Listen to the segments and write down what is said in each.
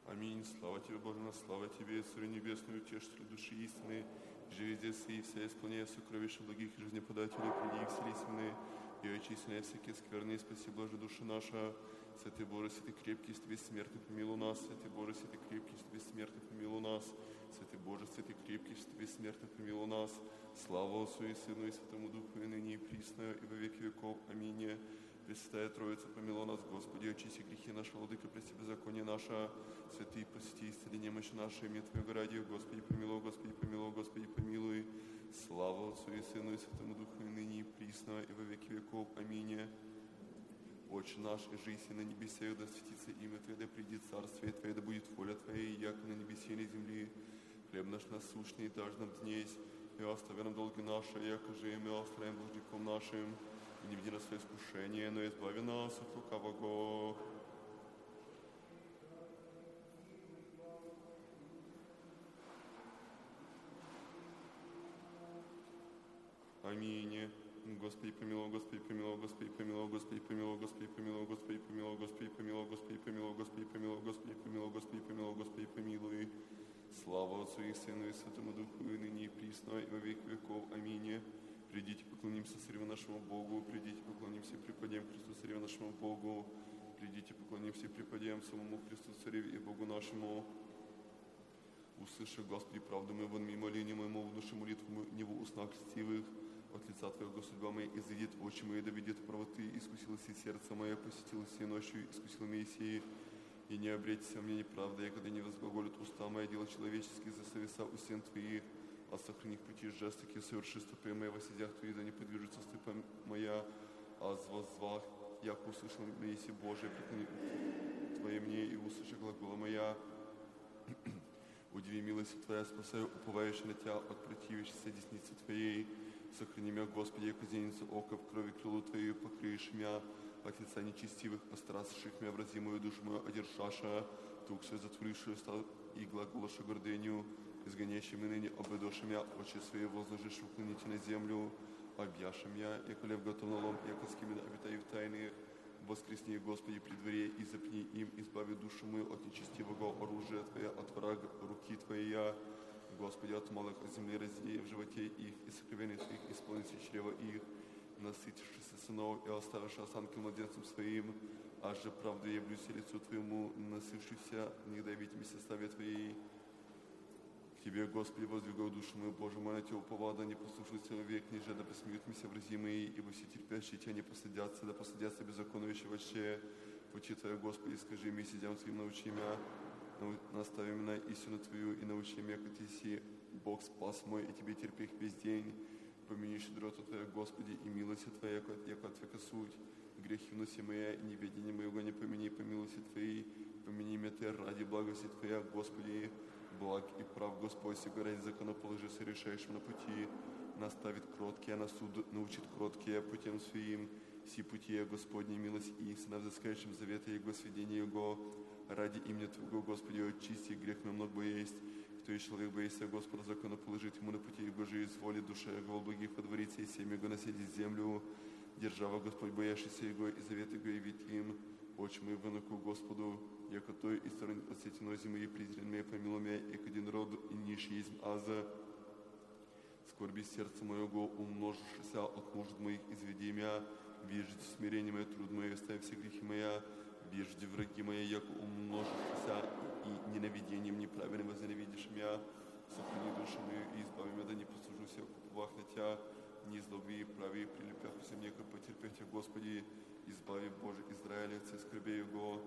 Аминь. Слава Тебе, Боже наш, слава Тебе, Царю Небесную, утешителю души истины, живи здесь и вся исполняя сокровища благих и жизнеподателей, приди и вселись мне, и очисти всякие скверные, спаси, блажи душа наша. Святый Боже, святый крепкий, святый бессмертный, помилуй нас. Святый Боже, святый крепкий, святый бессмертный, помилуй нас. Святый Боже, святый крепкий, святый бессмертный, помилуй нас. Слава Отцу и Сыну и Святому Духу, и ныне и присно, и во веки веков. Аминь. Пресвятая Троица, помилуй нас, Господи, очисти грехи наши, владыка, прости беззаконие наше. Святый, посети, исцели немощи наши, имя Твоего ради, Господи, помилуй, Господи, помилуй, Господи, помилуй. Слава Отцу и Сыну и Святому Духу, и ныне и присно, и во веки веков. Аминь. Отче наш, и жиси на небесах, да светится имя Твое, да придет царствие Твое, да будет воля Твоя, яко на небесе и на земле. Хлеб наш насущный, дашь нам днесь, и остави нам долги наши, яко же и мы оставляем должником нашим. И не веди нас в искушение, но избави нас от лукавого. Аминь. Господи, помилуй, Господи, помилуй, Господи, помилуй, Господи, помилуй, Господи, помилуй, Господи, помилуй, Господи, помилуй, Господи, помилуй, Господи, помилуй, Господи, помилуй, Господи, помилуй, Господи, помилуй. Слава Отцу и Сыну и Святому Духу, и ныне и присно, и во веки веков. Аминь. Придите, поклонимся Царю нашему Богу, придите, поклонимся и преподем Христу Царю нашему Богу, придите, поклонимся и преподем самому Христу Царю и Богу нашему. Услыши, Господи, правду мою, вон мимо моления моему, в душе молитву не в устах льстивых, от лица Твоего судьба моя, изыдет очи мои, да видит правоты, искусилось и сердце мое, посетилось и ночью, искусил Моисей, и не обреться мне неправда, я когда не возглаголят уста моя, дела человеческие, за совеса у стен Твоих, а сохрани пути жестокие, соверши стопы мои во сидях Твоих, да не подвижется стопа моя, а возвах, яко услышал Моисей Божий, преклони Твое мне, и услыши глагола моя. Удиви милость Твоя, спасай уповающий на Тебя от противящейся десницы Твоей. Сохрани меня, Господи, яко зеницу ока в крови крылу Твою, покрыешь меня от лица нечестивых, острасших меня в разимую душу мою, одержаша, тук свой затворивший стал и глаголоша гордыню, изгоняющими ныне обедоша меня, очи свои возложишь уклоните на землю, объяша меня, яко лев готов на лом, яко скимена обитаю в тайных. Воскресни, Господи, при дворе, и запни им, избави душу мою от нечестивого оружия Твоя, от врага руки Твоя. Господи, от малых земли раздей в животе их, и сокровенных их исполнится чрева их, насытившись сынов и оставивши останки младенцам своим, аж же правду явлюсь лицу Твоему, насывшийся, не дай видимости составе Твоей. К Тебе, Господи, воздвигаю душу мою, Боже мой, на Тебя уповал, да не послушайся век, ниже, да посмеют меня врази мои, ибо все терпящие Тебя не посадятся, да посадятся беззаконующие вообще. Пути Твоя, Господи, скажи мне, сидям Твоим научи меня, настави меня истину Твою и научи меня, как Ты си, Бог спас мой, и Тебе терпеть весь день. Помяни щедроту Твоя, Господи, и милость Твоя, яко от века суть. Грехи вноси моя, и неведение моего не помяни по милости Твоей. Помяни меня Ты ради благости Твоя, Господи. Благ и прав Господь, сего ради законоположи совершающим на пути. Наставит кроткие, на суд научит кроткие путем своим. Си пути Господней милость и истина, взыскающим завета Его, сведения Его. Ради имени Твоего, Господи, очисти, грех мой много есть. Кто и человек боится Господа, законоположит ему на пути Его же изволи, душа Его в благих подворится, и семя Его наседит землю. Держава Господь, боящийся Его, и завет Его явит им. Очи мои вынуку Господу, яко той и стороны от сетиной зимы и презрен меня, помилуй меня, яко один род и ниш есть аза. Скорби сердца моего, умножившися от нужд моих, изведи меня, вижди смирение мое, труд мое, оставь все грехи моя, вижди враги мои, яко умножившися и ненавидением неправильным возненавидишь меня. Сохрани душу мою и избави меня, да не послужуся в уповах на Тебя, не злоби и прави, прилепяхся мне, как потерпеть, Господи, избави, Боже, Израиля, от скорбей Его.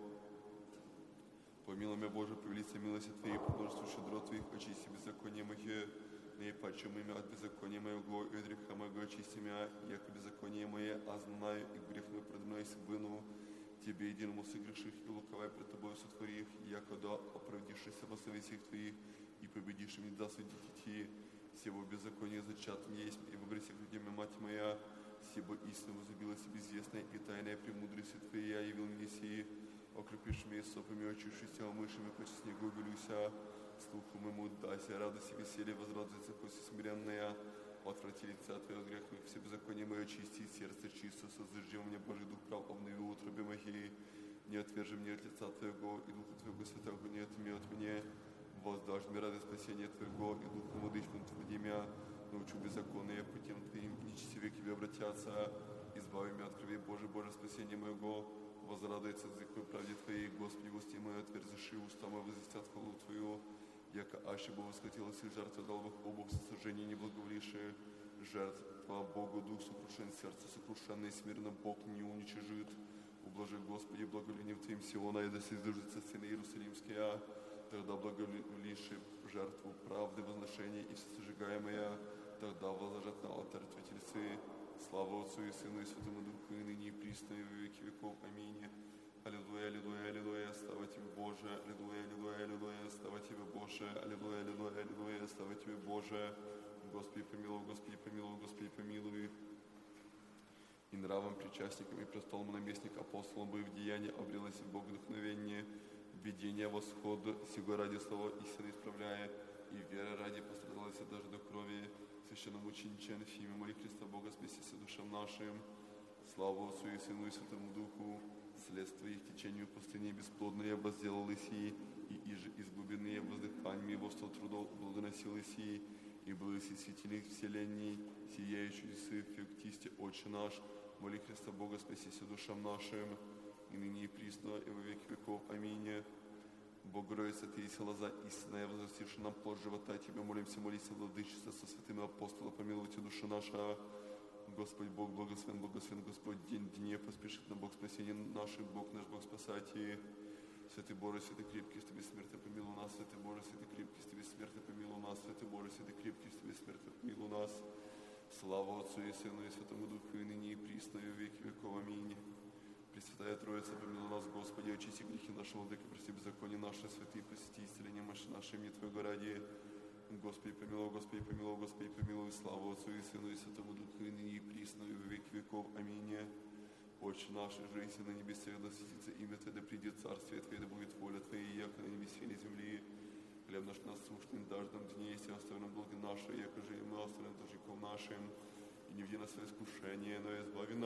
Помилуй меня, Боже, по велице милости Твоей, по множеству щедрот Твоих, очисти беззаконие мое, наипаче имя от беззакония моего, и от греха моего очисти меня, яко беззаконие мое, а знаю, и грех мой пред мной выну. Тебе единому согреших и луковай пред Тобою сотворих, яко да оправдившийся во совестях Твоих, и победишь мне да судить идти. Сего беззакония зачатым есть, и во грехах людей мать моя, сего истина возлюбилась безвестная и тайная премудрости Твоя, явил мне сии, окрепишь меня сопами, очившись омышами, по снегу велюся, слуху моему дайся, радость и веселье возрадуется после смиренная, отврати лица Твоего грех моих, все беззаконие мое очисти, сердце чисто, созажди мне Божий Дух прав, обнови утробе моей, не отвержи мне от лица Твоего, и Духа Твоего Святого не отыми от меня. Воздашь мне ради спасения Твоего, и Духом владычным Твоим меня. Научу беззаконные путем Твоим, и нечестивые к Тебе обратятся. Избави меня от крови Божий, Боже, спасение моего. Возрадуется язык Твой правде Твоей, Господи, гости мои, отверзиши уста мои, возвестят хвалу Твою. Яко аще бы восхотелось и жертва дал Бог обух сожжения не благоволившие. Жертва Богу, дух сокрушен, сердце сокрушенное, смиренно Бог не уничижит. Ублажи, Господи, благоволением Твоим Сиона, и да соизвержится стены Иерусалимская. Тогда благоволишь жертву правды, возношения и всесожигаемая. Тогда возложат на алтарь Твои тельцы. Слава Отцу и Сыну и Святому Духу, и ныне и присно, и во веки веков. Аминь. Аллилуйя, аллилуйя, аллилуйя, слава Тебе, Боже. Аллилуйя, аллилуйя, аллилуйя, слава Тебе, Боже. Аллилуйя, аллилуйя, аллилуйя, слава Тебе, Боже. Господи, помилуй, Господи, помилуй, Господи, помилуй. И нравом причастником и престолом наместник апостолом бы в деянии обрелось в Бог вдохновение, видение восход, сего ради слова истины исправляя, и вера ради пострадалась даже до крови. Священномучениче Анфиме, моли Христа Бога, спасися душам нашим. Славу Отцу и Сыну и Святому Духу. Следствие их течению пустыни бесплодные возделалось и иже из глубины воздыханиями его сто трудов плодоносилось и был си светильник вселенной, сияющий в феоктисте Отче наш. Моли Христа Бога, спасися душам нашим, и ныне и присно, и во веки веков. Аминь. Богородица, Ты есть лоза истинная, возвративши нам плод живота, Тебе молимся, молись, владычица со святыми апостолами, помилуйте душу наша. Господь Бог, благословен, благословен Господь, день дней поспешит на Бог спасения наших, Бог наш, Бог спасати. Святый Боже, святый крепкий, с Тебе смерти помилуй нас, Святый Боже, святый крепкий, с Тебе смерти помилуй нас, Святый Боже, святый крепкий, с Тебе смерти помилуй нас. Слава Отцу и Сыну и Святому Духу, и ныне и присно, и во веки веков. Аминь. Пресвятая Троица, помилуй нас, Господи, очисти грехи нашего, владыка, прости беззаконие наше, святые, посети исцеление наши, мне Твоего ради. Господи, помилуй, Господи, помилуй, Господи, помилуй, славу Отцу и Сыну и Святому Духу, и ныне и присно, и во веки веков. Аминь. Отче наш, жизнь на небесах, да светится имя Твое, да придет царствие Твое, да будет воля Твоя, яко на небесе и на земле. Хлеб наш насущный дашь нам дни, если оставим нам долги наши, яко же и мы оставим должником нашим. И не введи нас в искушение, но избави нас